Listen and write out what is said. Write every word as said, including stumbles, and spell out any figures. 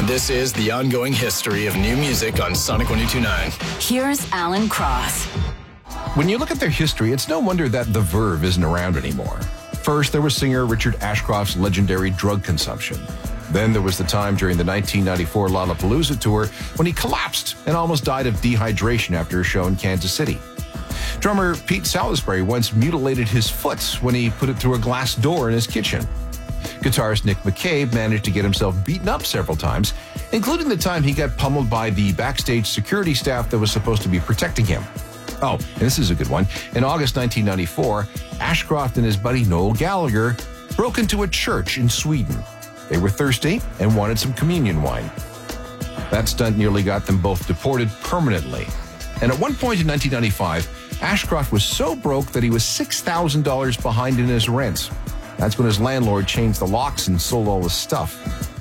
This is the ongoing history of new music on Sonic one oh two point nine. Here's Alan Cross. When you look at their history, it's no wonder that the Verve isn't around anymore. First, there was singer Richard Ashcroft's legendary drug consumption. Then there was the time during the nineteen ninety-four Lollapalooza tour when he collapsed and almost died of dehydration after a show in Kansas City. Drummer Pete Salisbury once mutilated his foot when he put it through a glass door in his kitchen. Guitarist Nick McCabe managed to get himself beaten up several times, including the time he got pummeled by the backstage security staff that was supposed to be protecting him. Oh, and this is a good one. In August nineteen ninety-four, Ashcroft and his buddy Noel Gallagher broke into a church in Sweden. They were thirsty and wanted some communion wine. That stunt nearly got them both deported permanently. And at one point in nineteen ninety-five, Ashcroft was so broke that he was six thousand dollars behind in his rent. That's when his landlord changed the locks and sold all his stuff.